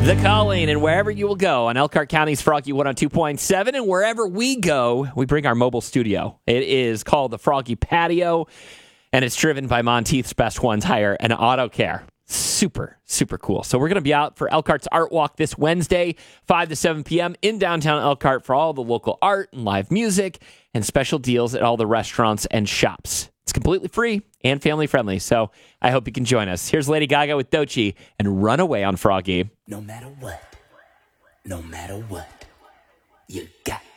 The Calling, and wherever you will go on Elkhart County's Froggy 102.7, and wherever we go, we bring our mobile studio. It is called the Froggy Patio, and it's driven by Monteith's Best One Tire and Auto Care. Super, super cool. So we're going to be out for Elkhart's Art Walk this Wednesday, 5 to 7 p.m. in downtown Elkhart for all the local art and live music and special deals at all the restaurants and shops. It's completely free and family friendly, so I hope you can join us. Here's Lady Gaga with Doechii and Runaway on Froggy. No matter what, you got